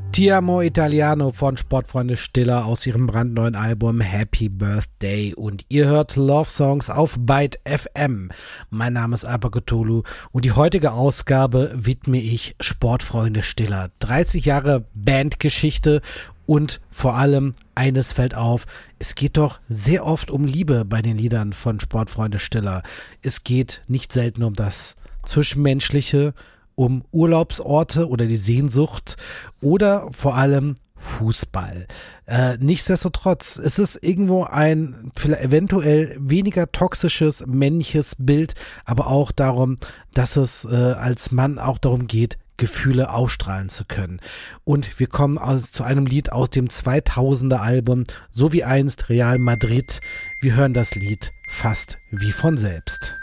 Ti amo Italiano von Sportfreunde Stiller aus ihrem brandneuen Album Happy Birthday und ihr hört Love Songs auf Byte FM. Mein Name ist Alper Cthulhu und die heutige Ausgabe widme ich Sportfreunde Stiller. 30 Jahre Bandgeschichte und vor allem eines fällt auf, es geht doch sehr oft um Liebe bei den Liedern von Sportfreunde Stiller. Es geht nicht selten um das Zwischenmenschliche, um Urlaubsorte oder die Sehnsucht oder vor allem Fußball. Nichtsdestotrotz ist es irgendwo ein vielleicht eventuell weniger toxisches männliches Bild, aber auch darum, dass es als Mann auch darum geht, Gefühle ausstrahlen zu können. Und wir kommen zu einem Lied aus dem 2000er Album, so wie einst Real Madrid. Wir hören das Lied fast wie von selbst.